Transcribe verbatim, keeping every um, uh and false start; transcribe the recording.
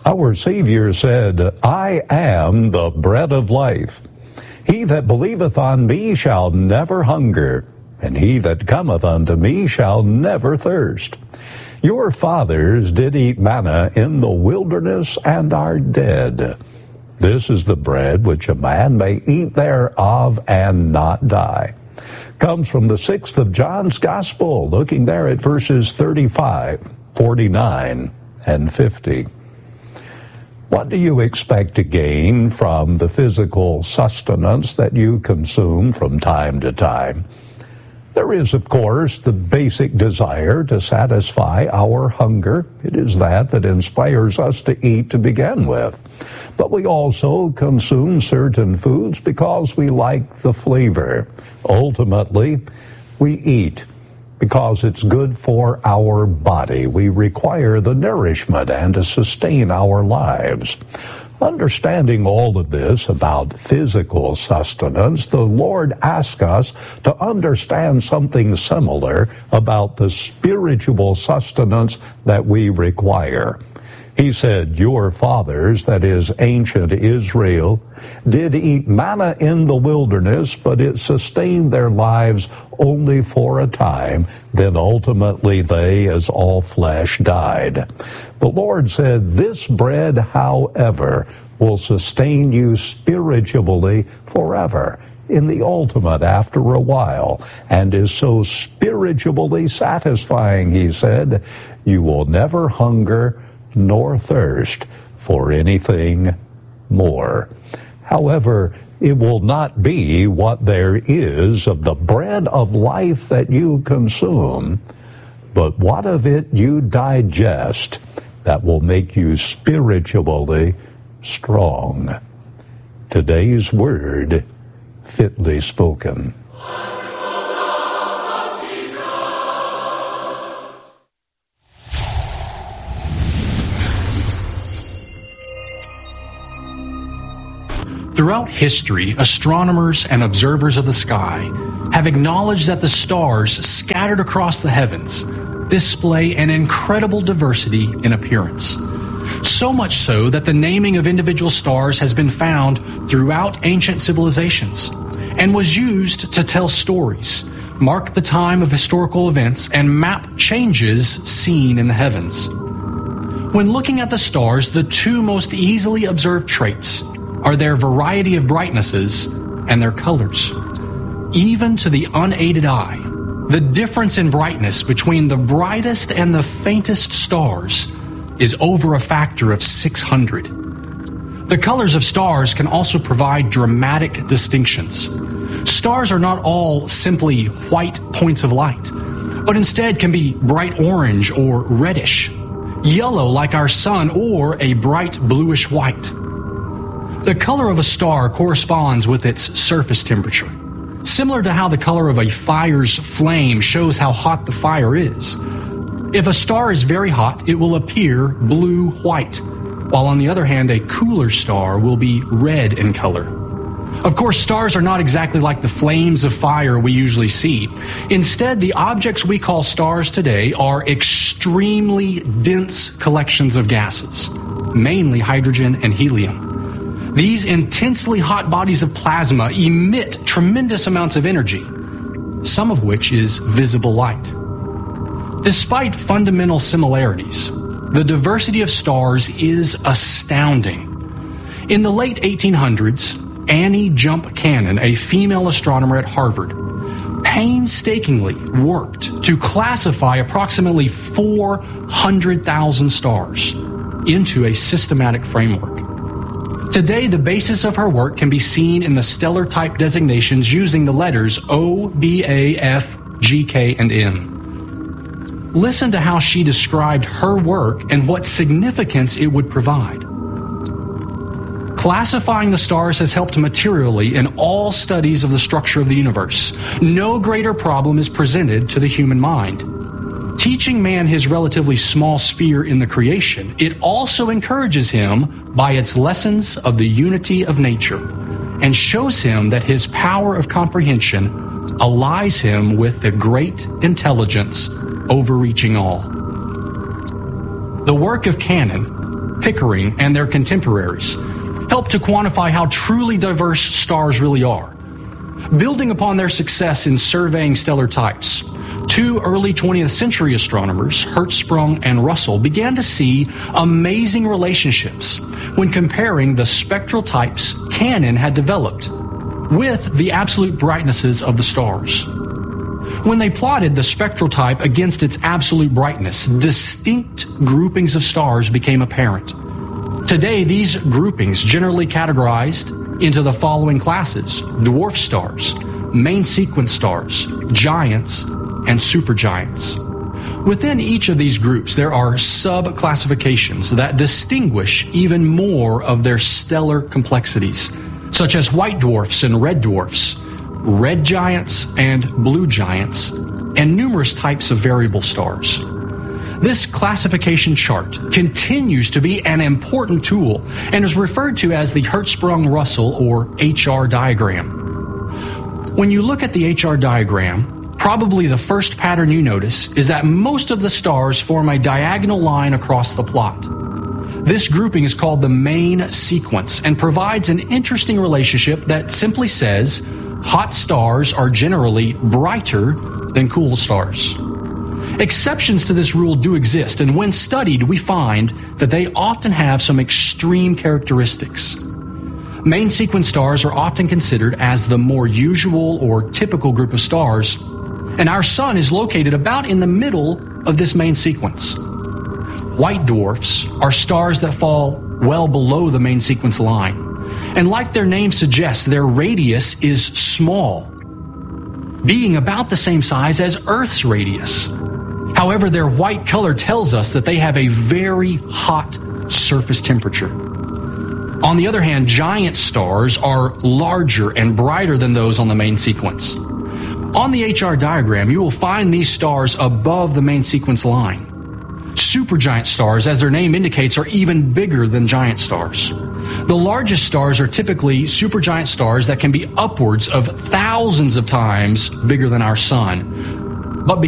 Our Savior said, I am the bread of life. He that believeth on me shall never hunger, and he that cometh unto me shall never thirst. Your fathers did eat manna in the wilderness and are dead. This is the bread which a man may eat thereof and not die. Comes from the sixth of John's Gospel, looking there at verses thirty-five, forty-nine, and fifty. What do you expect to gain from the physical sustenance that you consume from time to time? There is, of course, the basic desire to satisfy our hunger. It is that that inspires us to eat to begin with. But we also consume certain foods because we like the flavor. Ultimately, we eat because it's good for our body. We require the nourishment and to sustain our lives. Understanding all of this about physical sustenance, the Lord asks us to understand something similar about the spiritual sustenance that we require. He said, your fathers, that is ancient Israel, did eat manna in the wilderness, but it sustained their lives only for a time. Then ultimately they, as all flesh, died. The Lord said, this bread, however, will sustain you spiritually forever, in the ultimate after a while, and is so spiritually satisfying, he said, you will never hunger nor thirst for anything more. However, it will not be what there is of the bread of life that you consume, but what of it you digest that will make you spiritually strong. Today's word, fitly spoken. Throughout history, astronomers and observers of the sky have acknowledged that the stars scattered across the heavens display an incredible diversity in appearance. So much so that the naming of individual stars has been found throughout ancient civilizations and was used to tell stories, mark the time of historical events, and map changes seen in the heavens. When looking at the stars, the two most easily observed traits are their variety of brightnesses and their colors. Even to the unaided eye, the difference in brightness between the brightest and the faintest stars is over a factor of six hundred. The colors of stars can also provide dramatic distinctions. Stars are not all simply white points of light, but instead can be bright orange or reddish, yellow like our sun, or a bright bluish white. The color of a star corresponds with its surface temperature, similar to how the color of a fire's flame shows how hot the fire is. If a star is very hot, it will appear blue-white, while on the other hand, a cooler star will be red in color. Of course, stars are not exactly like the flames of fire we usually see. Instead, the objects we call stars today are extremely dense collections of gases, mainly hydrogen and helium. These intensely hot bodies of plasma emit tremendous amounts of energy, some of which is visible light. Despite fundamental similarities, the diversity of stars is astounding. In the late eighteen hundreds, Annie Jump Cannon, a female astronomer at Harvard, painstakingly worked to classify approximately four hundred thousand stars into a systematic framework. Today, the basis of her work can be seen in the stellar type designations using the letters O, B, A, F, G, K, and M. Listen to how she described her work and what significance it would provide. Classifying the stars has helped materially in all studies of the structure of the universe. No greater problem is presented to the human mind. Teaching man his relatively small sphere in the creation, it also encourages him by its lessons of the unity of nature and shows him that his power of comprehension allies him with the great intelligence overreaching all. The work of Cannon Pickering, and their contemporaries help to quantify how truly diverse stars really are. Building upon their success in surveying stellar types, two early twentieth century astronomers, Hertzsprung and Russell, began to see amazing relationships when comparing the spectral types Cannon had developed with the absolute brightnesses of the stars. When they plotted the spectral type against its absolute brightness, distinct groupings of stars became apparent. Today, these groupings generally categorized into the following classes: dwarf stars, main sequence stars, giants, and supergiants. Within each of these groups, there are sub-classifications that distinguish even more of their stellar complexities, such as white dwarfs and red dwarfs, red giants and blue giants, and numerous types of variable stars. This classification chart continues to be an important tool and is referred to as the Hertzsprung-Russell or H R diagram. When you look at the H R diagram, probably the first pattern you notice is that most of the stars form a diagonal line across the plot. This grouping is called the main sequence and provides an interesting relationship that simply says hot stars are generally brighter than cool stars. Exceptions to this rule do exist, and when studied, we find that they often have some extreme characteristics. Main sequence stars are often considered as the more usual or typical group of stars, and our Sun is located about in the middle of this main sequence. White dwarfs are stars that fall well below the main sequence line, and like their name suggests, their radius is small, being about the same size as Earth's radius. However, their white color tells us that they have a very hot surface temperature. On the other hand, giant stars are larger and brighter than those on the main sequence. On the H R diagram, you will find these stars above the main sequence line. Supergiant stars, as their name indicates, are even bigger than giant stars. The largest stars are typically supergiant stars that can be upwards of thousands of times bigger than our Sun. But